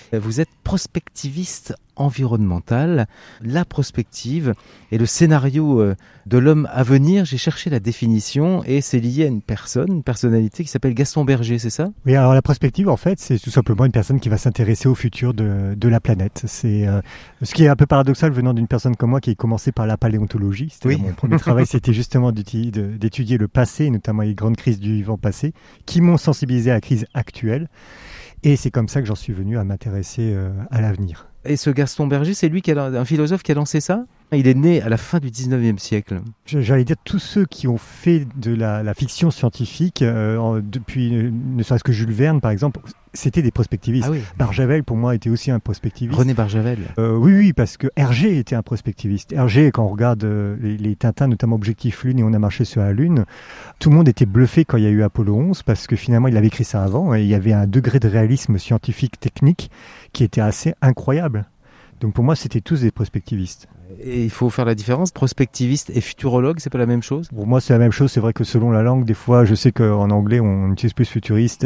Vous êtes prospectiviste environnemental. La prospective et le scénario de l'homme à venir, j'ai cherché la définition et c'est lié à une personnalité qui s'appelle Gaston Berger, c'est ça ? Oui, alors la prospective, en fait, c'est tout simplement une personne qui va s'intéresser au futur de la planète. C'est ce qui est un peu paradoxal venant d'une personne comme moi qui a commencé par la paléontologie. C'était mon premier travail, c'était justement d'étudier le passé, notamment les grandes crises du vivant passé, qui m'ont sensibilisé à la crise actuelle. Et c'est comme ça que j'en suis venu à m'intéresser à l'avenir. Et ce Gaston Berger, c'est lui un philosophe qui a lancé ça ? Il est né à la fin du 19e siècle. J'allais dire tous ceux qui ont fait de la fiction scientifique, depuis ne serait-ce que Jules Verne par exemple, c'était des prospectivistes. Ah oui. Barjavel pour moi était aussi un prospectiviste. René Barjavel. Oui, parce que Hergé était un prospectiviste. Hergé, quand on regarde les Tintins, notamment Objectif Lune et On a marché sur la Lune, tout le monde était bluffé quand il y a eu Apollo 11 parce que finalement il avait écrit ça avant et il y avait un degré de réalisme scientifique technique qui était assez incroyable. Donc pour moi, c'était tous des prospectivistes. Et il faut faire la différence, prospectiviste et futurologue, c'est pas la même chose ? Pour moi, c'est la même chose. C'est vrai que selon la langue, des fois, je sais qu'en anglais, on utilise plus futuriste,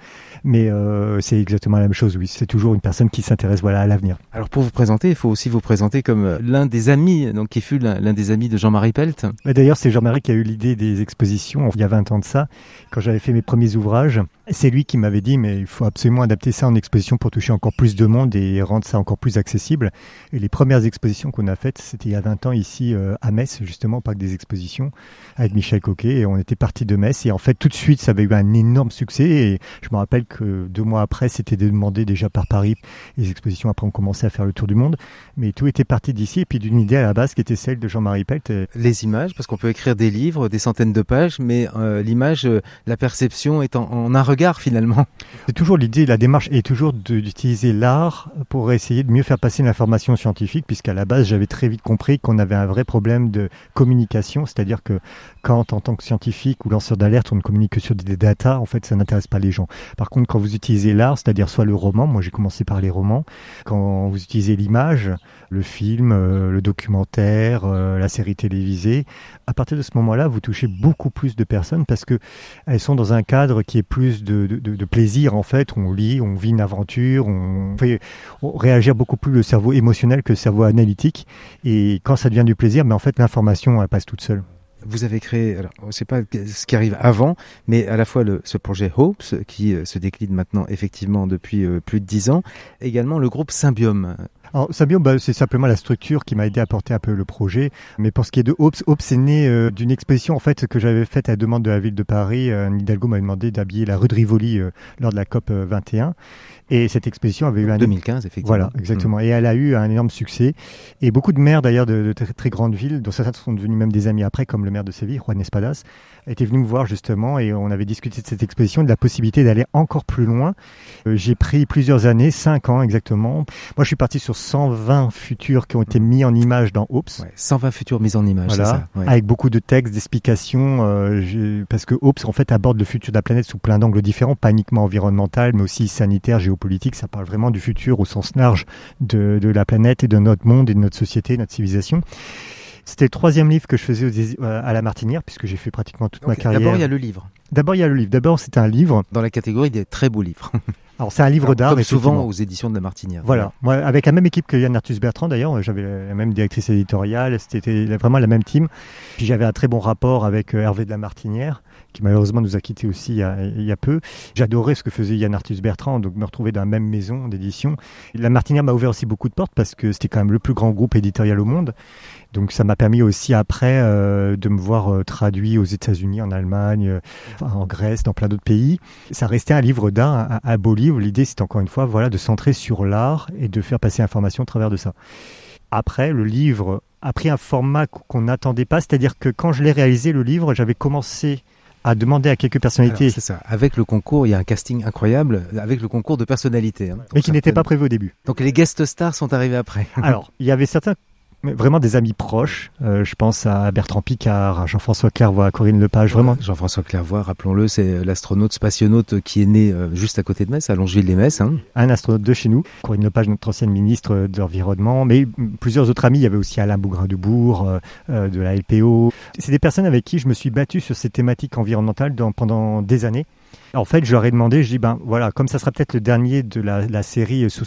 mais c'est exactement la même chose, oui. C'est toujours une personne qui s'intéresse à l'avenir. Alors pour vous présenter, il faut aussi vous présenter comme l'un des amis, donc qui fut l'un des amis de Jean-Marie Pelt. D'ailleurs, c'est Jean-Marie qui a eu l'idée des expositions il y a 20 ans de ça, quand j'avais fait mes premiers ouvrages. C'est lui qui m'avait dit, mais il faut absolument adapter ça en exposition pour toucher encore plus de monde et rendre ça encore plus accessible. Et les premières expositions qu'on a faites, c'était il y a 20 ans ici à Metz, justement, au parc des expositions, avec Michel Coquet. Et on était partis de Metz. Et en fait, tout de suite, ça avait eu un énorme succès. Et je me rappelle que 2 mois après, c'était demandé déjà par Paris. Les expositions, après, ont commencé à faire le tour du monde. Mais tout était parti d'ici et puis d'une idée à la base qui était celle de Jean-Marie Pelt. Les images, parce qu'on peut écrire des livres, des centaines de pages, mais l'image, la perception est en un regard finalement. C'est toujours l'idée, la démarche est toujours d'utiliser l'art pour essayer de mieux faire passer l'information scientifique, puisqu'à la base, j'avais très vite compris qu'on avait un vrai problème de communication, c'est-à-dire que quand, en tant que scientifique ou lanceur d'alerte, on ne communique que sur des datas, en fait, ça n'intéresse pas les gens. Par contre, quand vous utilisez l'art, c'est-à-dire soit le roman, moi j'ai commencé par les romans, quand vous utilisez l'image, le film, le documentaire, la série télévisée, à partir de ce moment-là, vous touchez beaucoup plus de personnes parce que elles sont dans un cadre qui est plus de plaisir, en fait. On lit, on vit une aventure, on fait réagir beaucoup plus le cerveau émotionnel que le cerveau analytique. Et quand ça devient du plaisir, mais en fait, l'information, elle passe toute seule. Vous avez créé, alors je ne sais pas ce qui arrive avant, mais à la fois ce projet Hopes, qui se décline maintenant effectivement depuis plus de 10 ans, également le groupe Symbiome. Alors, Symbiome, c'est simplement la structure qui m'a aidé à porter un peu le projet. Mais pour ce qui est de Hopes est né d'une exposition en fait que j'avais faite à la demande de la ville de Paris. Anne Hidalgo m'avait demandé d'habiller la rue de Rivoli lors de la COP 21. Et cette exposition avait eu 2015, effectivement. Voilà, exactement. Et elle a eu un énorme succès. Et beaucoup de maires, d'ailleurs, de très, très grandes villes, dont certains sont devenus même des amis après, comme le maire de Séville, Juan Espadas, étaient venus me voir, justement, et on avait discuté de cette exposition, de la possibilité d'aller encore plus loin. J'ai pris plusieurs années, 5 ans exactement. Moi, je suis parti sur 120 futurs qui ont été mis en image dans Hopes. Ouais, 120 futurs mis en image, voilà, c'est ça. Ouais. Avec beaucoup de textes, d'explications, parce que Hopes, en fait, aborde le futur de la planète sous plein d'angles différents, pas uniquement environnemental, mais aussi sanitaire, géopolitique. Ça parle vraiment du futur au sens large de la planète et de notre monde et de notre société, notre civilisation. C'était le 3e livre que je faisais à la Martinière, puisque j'ai fait pratiquement toute ma carrière. D'abord, il y a le livre. D'abord, c'était un livre. Dans la catégorie des très beaux livres. Alors, c'est un livre d'art. Comme souvent aux éditions de la Martinière. Voilà. Moi, avec la même équipe que Yann Arthus Bertrand, d'ailleurs, j'avais la même directrice éditoriale, c'était vraiment la même team. Puis j'avais un très bon rapport avec Hervé de la Martinière, qui malheureusement nous a quittés aussi il y a peu. J'adorais ce que faisait Yann Arthus Bertrand, donc me retrouver dans la même maison d'édition. La Martinière m'a ouvert aussi beaucoup de portes parce que c'était quand même le plus grand groupe éditorial au monde. Donc ça m'a permis aussi après de me voir traduit aux États-Unis, en Allemagne, en Grèce, dans plein d'autres pays. Ça restait un livre d'art, un beau livre. L'idée, c'est encore une fois de centrer sur l'art et de faire passer l'information au travers de ça. Après, le livre a pris un format qu'on n'attendait pas, c'est-à-dire que quand je l'ai réalisé, le livre, j'avais commencé à demander à quelques personnalités. Alors, c'est ça. Avec le concours, il y a un casting incroyable, avec le concours de personnalités. Mais qui n'était pas prévu au début. Donc les guest stars sont arrivés après. Alors, il y avait certains vraiment des amis proches. Je pense à Bertrand Piccard, à Jean-François Clairvoy, à Corinne Lepage, vraiment. Jean-François Clairvoy, rappelons-le, c'est l'astronaute spationaute qui est né juste à côté de Metz, à Longeville-les-Metz. Hein. Un astronaute de chez nous. Corinne Lepage, notre ancienne ministre de l'Environnement, mais plusieurs autres amis. Il y avait aussi Alain Bougrain-Dubourg, de la LPO. C'est des personnes avec qui je me suis battu sur ces thématiques environnementales pendant des années. En fait, je leur ai demandé, je dis, comme ça sera peut-être le dernier de la série